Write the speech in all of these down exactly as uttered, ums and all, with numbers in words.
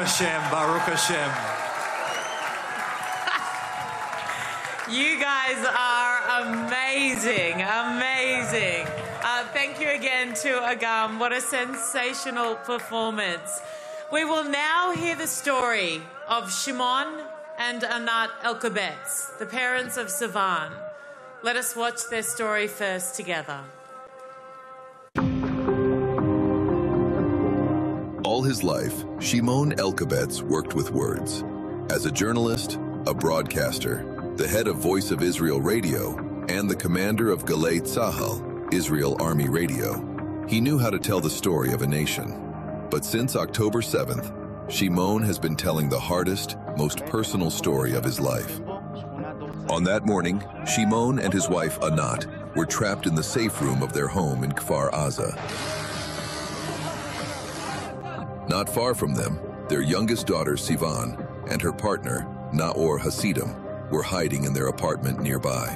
Hashem, Baruch Hashem. You guys are amazing, amazing. Uh, thank you again to Agam. What a sensational performance. We will now hear the story of Shimon and Anat Elkabetz, the parents of Sivan. Let us watch their story first together. All his life, Shimon Elkabetz worked with words. As a journalist, a broadcaster, the head of Voice of Israel Radio, and the commander of Galei Tzahal, Israel Army Radio, he knew how to tell the story of a nation. But since October seventh, Shimon has been telling the hardest, most personal story of his life. On that morning, Shimon and his wife Anat were trapped in the safe room of their home in Kfar Aza. Not far from them, their youngest daughter Sivan and her partner, Naor Hasidim, were hiding in their apartment nearby.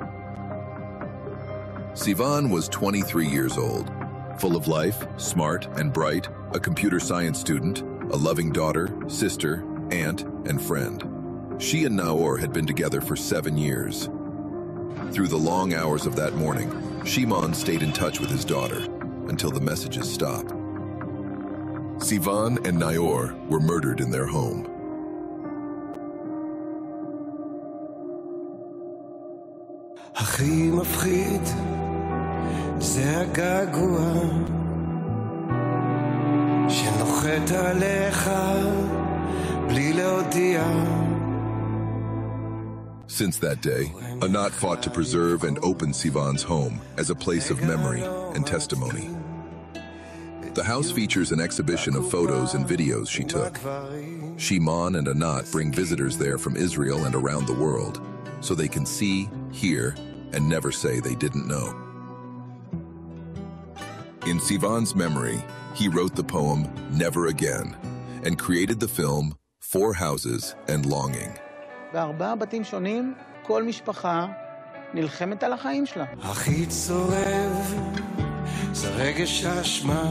Sivan was twenty-three years old, full of life, smart and bright, a computer science student, a loving daughter, sister, aunt, and friend. She and Naor had been together for seven years. Through the long hours of that morning, Shimon stayed in touch with his daughter until the messages stopped. Sivan and Naor were murdered in their home. הכי מפחיד זה הגעגוע שנוחת עליך בלי להודיע. Since that day, Anat fought to preserve and open Sivan's home as a place of memory and testimony. The house features an exhibition of photos and videos she took. Shimon and Anat bring visitors there from Israel and around the world, so they can see, hear, and never say they didn't know. In Sivan's memory, he wrote the poem Never Again and created the film Four Houses and Longing. בארבעה בתים שונים, כל משפחה נלחמת על החיים שלה. הכי צורב זה רגש האשמה.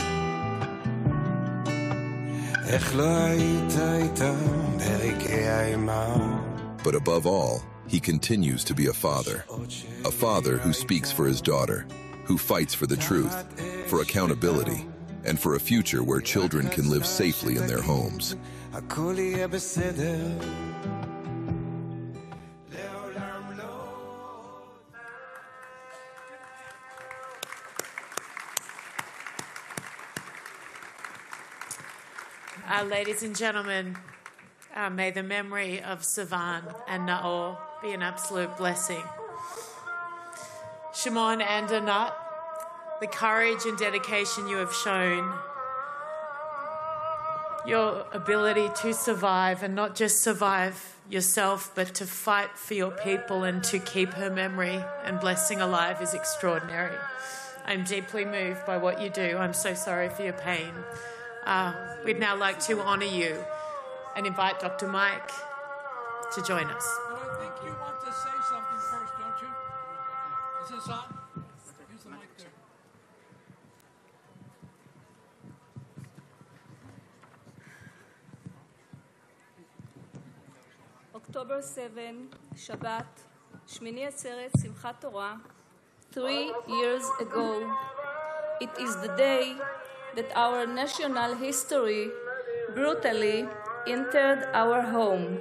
איך לא היית איתה ברגעי האימה. But above all, he continues to be a father. A father who speaks for his daughter, who fights for the truth, for accountability, and for a future where children can live safely in their homes. הכל יהיה בסדר. Uh, ladies and gentlemen, uh, may the memory of Sivan and Naor be an absolute blessing. Shimon and Anat, the courage and dedication you have shown, your ability to survive, and not just survive yourself, but to fight for your people and to keep her memory and blessing alive is extraordinary. I'm deeply moved by what you do. I'm so sorry for your pain. Uh, we'd now like to honour you and invite Doctor Mike to join us. But I think you want to say something first, don't you? Is this on? Use the mic there. October seventh, Shabbat, Shmini Atzeret, Simchat Torah, three years ago. It is the day that our national history brutally entered our home.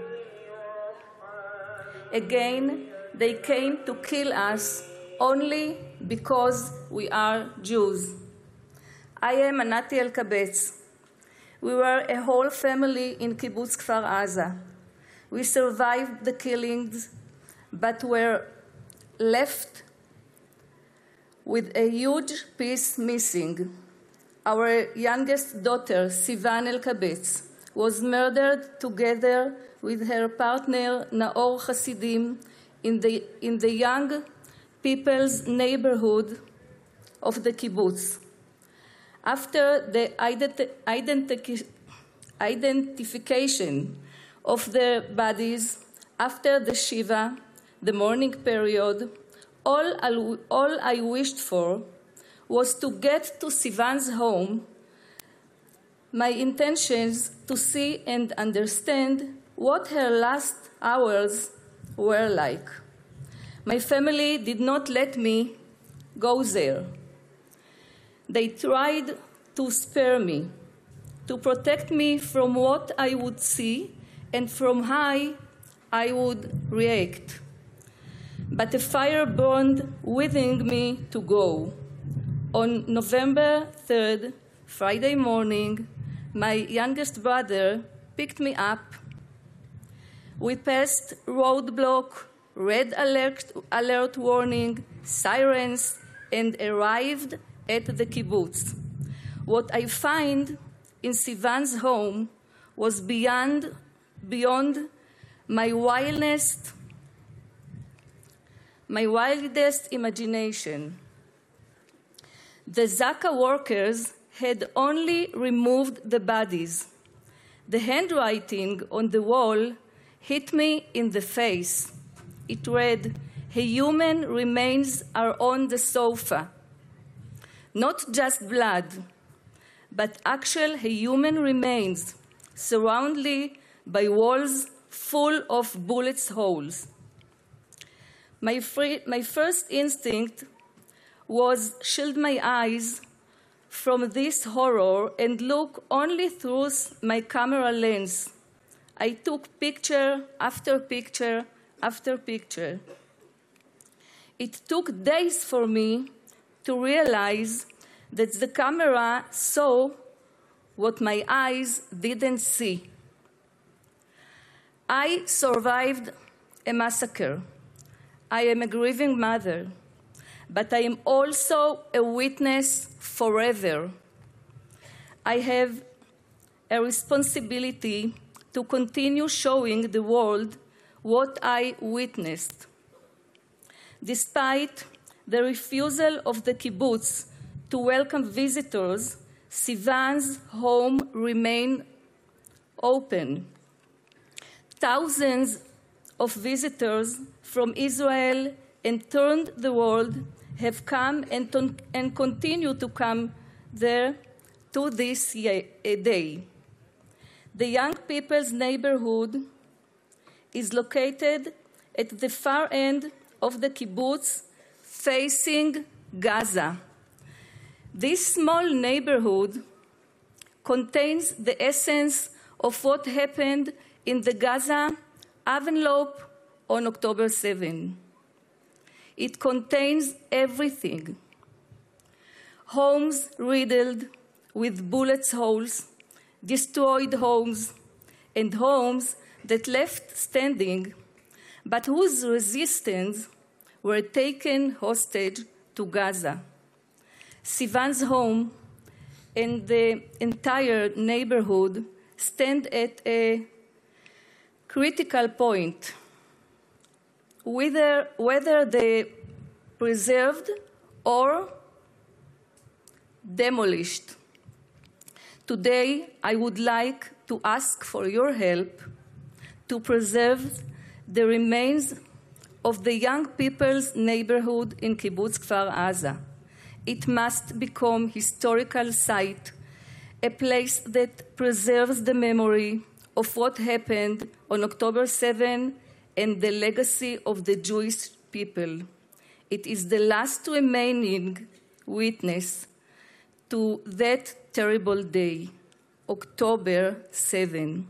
Again, they came to kill us only because we are Jews. I am Anat Elkabetz. We were a whole family in Kibbutz Kfar Aza. We survived the killings, but were left with a huge piece missing. Our youngest daughter, Sivan Elkabetz, was murdered together with her partner, Naor Hasidim, in the, in the young people's neighborhood of the kibbutz. After the identi- identi- identification of their bodies, after the Shiva, the mourning period, all I, all I wished for was to get to Sivan's home my intentions to see and understand what her last hours were like. My family did not let me go there. They tried to spare me, to protect me from what I would see and from how I would react. But a fire burned within me to go. On November third, Friday morning, my youngest brother picked me up. We passed roadblock, red alert, alert warning, sirens, and arrived at the kibbutz. What I find in Sivan's home was beyond, beyond my wildest, my wildest imagination. The Zaka workers had only removed the bodies. The handwriting on the wall hit me in the face. It read, "A human remains are on the sofa." Not just blood, but actual human remains, surrounded by walls full of bullets holes. My, free, my first instinct was shield my eyes from this horror and look only through my camera lens. I took picture after picture after picture. It took days for me to realize that the camera saw what my eyes didn't see. I survived a massacre. I am a grieving mother, but I am also a witness forever. I have a responsibility to continue showing the world what I witnessed. Despite the refusal of the kibbutz to welcome visitors, Sivan's home remained open. Thousands of visitors from Israel and turned the world have come and, ton- and continue to come there to this day. The Young People's Neighborhood is located at the far end of the kibbutz, facing Gaza. This small neighborhood contains the essence of what happened in the Gaza envelope on October seventh. It contains everything. Homes riddled with bullet holes, destroyed homes, and homes that left standing, but whose resistance were taken hostage to Gaza. Sivan's home and the entire neighborhood stand at a critical point. Whether, whether they preserved or demolished. Today, I would like to ask for your help to preserve the remains of the Young People's Neighborhood in Kibbutz Kfar Aza. It must become historical site, a place that preserves the memory of what happened on October seventh and the legacy of the Jewish people. It is the last remaining witness to that terrible day, October seventh.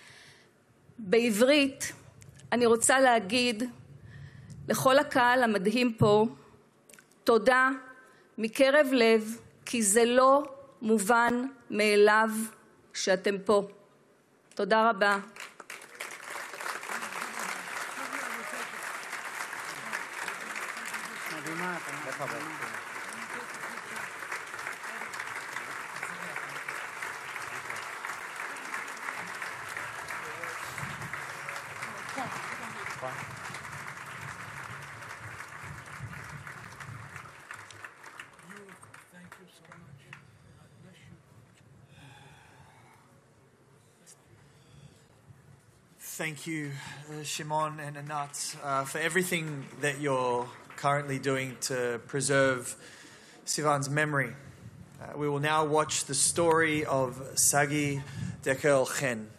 בעברית אני רוצה להגיד לכל הקהל המדהים פה, תודה מקרב לב, כי זה לא מובן מאליו שאתם פה. תודה רבה. Thank you, uh, Shimon and Anat, uh, for everything that you're currently doing to preserve Sivan's memory. Uh, we will now watch the story of Sagi Dekel Chen.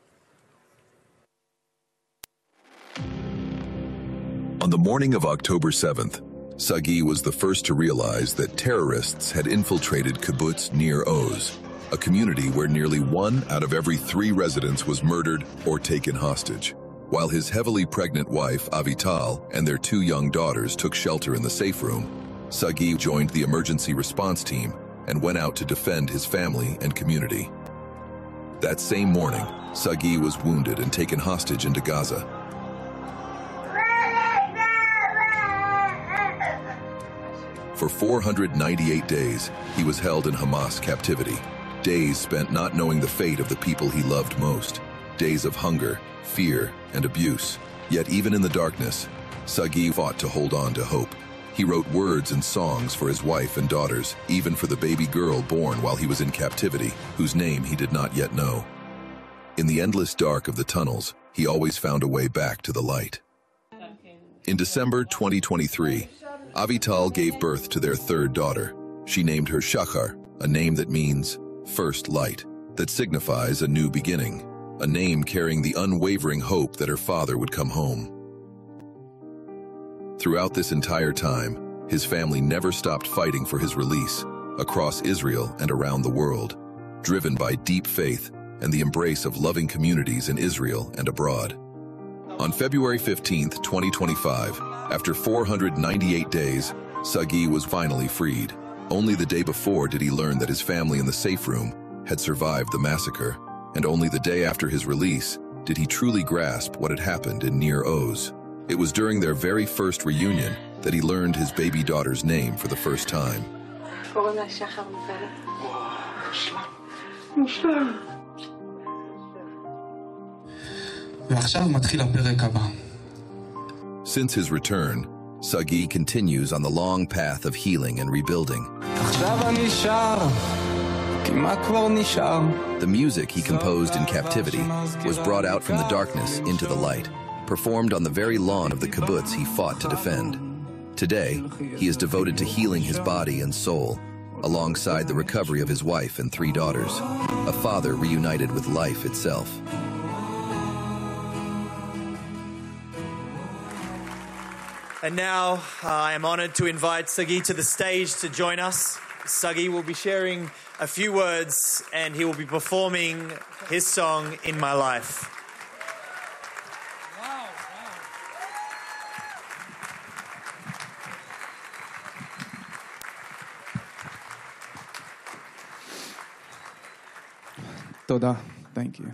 On the morning of October seventh, Sagi was the first to realize that terrorists had infiltrated kibbutz Nir Oz, a community where nearly one out of every three residents was murdered or taken hostage. While his heavily pregnant wife, Avital, and their two young daughters took shelter in the safe room, Sagi joined the emergency response team and went out to defend his family and community. That same morning, Sagi was wounded and taken hostage into Gaza. For four hundred ninety-eight days, he was held in Hamas captivity. Days spent not knowing the fate of the people he loved most. Days of hunger, fear, and abuse. Yet even in the darkness, Sagi fought to hold on to hope. He wrote words and songs for his wife and daughters, even for the baby girl born while he was in captivity, whose name he did not yet know. In the endless dark of the tunnels, he always found a way back to the light. In December twenty twenty-three, Avital gave birth to their third daughter. She named her Shachar, a name that means first light, that signifies a new beginning, a name carrying the unwavering hope that her father would come home. Throughout this entire time, his family never stopped fighting for his release, across Israel and around the world, driven by deep faith and the embrace of loving communities in Israel and abroad. On February fifteenth, twenty twenty-five, after four hundred ninety-eight days, Sagi was finally freed. Only the day before did he learn that his family in the safe room had survived the massacre, and only the day after his release did he truly grasp what had happened in Nir Oz. It was during their very first reunion that he learned his baby daughter's name for the first time. Since his return, Sagi continues on the long path of healing and rebuilding. The music he composed in captivity was brought out from the darkness into the light, performed on the very lawn of the kibbutz he fought to defend. Today, he is devoted to healing his body and soul, alongside the recovery of his wife and three daughters, a father reunited with life itself. And now uh, I am honored to invite Sagi to the stage to join us. Sagi will be sharing a few words and he will be performing his song, In My Life. Wow, wow. Toda. Thank you.